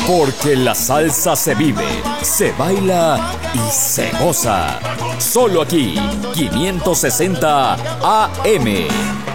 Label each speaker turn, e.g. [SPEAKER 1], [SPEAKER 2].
[SPEAKER 1] Porque la salsa se vive, se baila y se goza. Solo aquí, 560 AM.